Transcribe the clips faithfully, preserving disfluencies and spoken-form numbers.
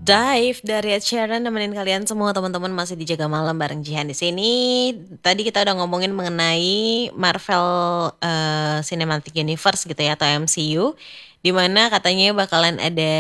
Dive dari Ed Sheeran nemenin kalian semua teman-teman masih dijaga malam bareng Jihan di sini. Tadi kita udah ngomongin mengenai Marvel eh, Cinematic Universe gitu ya atau M C U, di mana katanya bakalan ada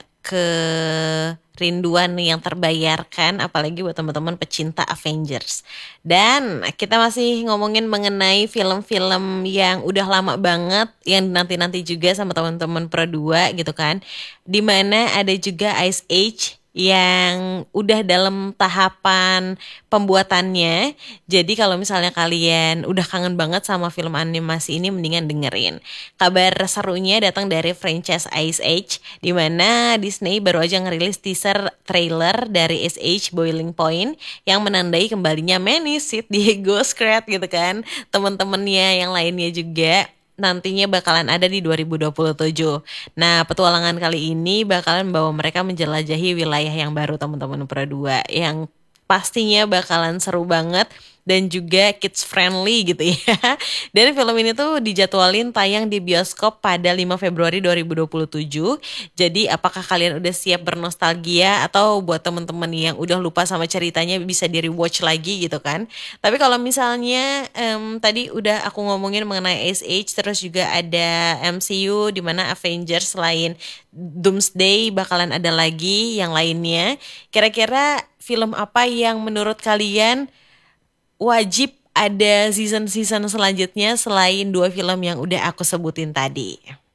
kerinduan yang terbayarkan apalagi buat teman-teman pecinta Avengers. Dan kita masih ngomongin mengenai film-film yang udah lama banget yang nanti-nanti juga sama teman-teman Pro dua gitu kan. Dimana ada juga Ice Age yang udah dalam tahapan pembuatannya. Jadi kalau misalnya kalian udah kangen banget sama film animasi ini mendingan dengerin. Kabar serunya datang dari franchise Ice Age di mana Disney baru aja ngerilis teaser trailer dari Ice Age Boiling Point yang menandai kembalinya Manny, Sid, Diego, Scrat gitu kan. Teman-temannya yang lainnya juga nantinya bakalan ada di dua ribu dua puluh tujuh. Nah, petualangan kali ini bakalan membawa mereka menjelajahi wilayah yang baru teman-teman Pro dua yang pastinya bakalan seru banget dan juga kids friendly gitu ya. Dan film ini tuh dijadwalin tayang di bioskop pada lima Februari dua ribu dua puluh tujuh. Jadi apakah kalian udah siap bernostalgia atau buat teman-teman yang udah lupa sama ceritanya bisa di rewatch lagi gitu kan. Tapi kalau misalnya em, tadi udah aku ngomongin mengenai Ice Age terus juga ada M C U di mana Avengers selain Doomsday bakalan ada lagi yang lainnya. Kira-kira film apa yang menurut kalian wajib ada season-season selanjutnya selain dua film yang udah aku sebutin tadi?